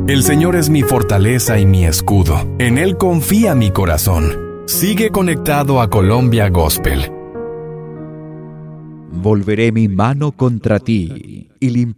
El Señor es mi fortaleza y mi escudo. En Él confía mi corazón. Sigue conectado a Colombia Gospel. Volveré mi mano contra ti y limpiaré